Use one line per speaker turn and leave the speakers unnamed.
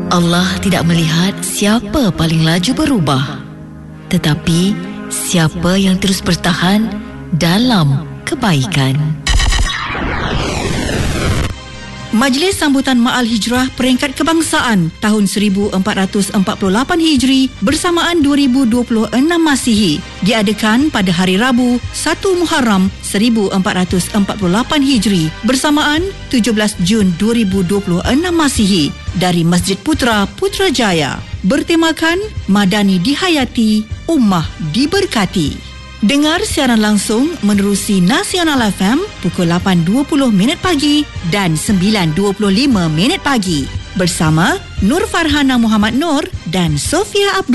Allah tidak melihat siapa paling laju berubah, tetapi siapa yang terus bertahan dalam kebaikan.
Majlis Sambutan Ma'al Hijrah Peringkat Kebangsaan tahun 1448 Hijri bersamaan 2026 Masihi diadakan pada hari Rabu 1 Muharram 1448 Hijri bersamaan 17 Jun 2026 Masihi dari Masjid Putra Putrajaya, bertemakan Madani Dihayati, Ummah Diberkati. Dengar siaran langsung menerusi Nasional FM pukul 8.20 pagi dan 9.25 pagi bersama Nur Farhana Muhammad Nur dan Sofia Abdul.